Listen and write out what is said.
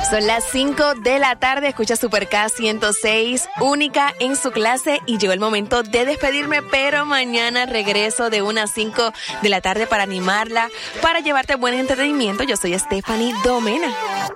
Son las 5 de la tarde, escucha Super K 106, única en su clase, y llegó el momento de despedirme, pero mañana regreso de 1 a 5 de la tarde para animarla, para llevarte buen entretenimiento. Yo soy Stephanie Domena.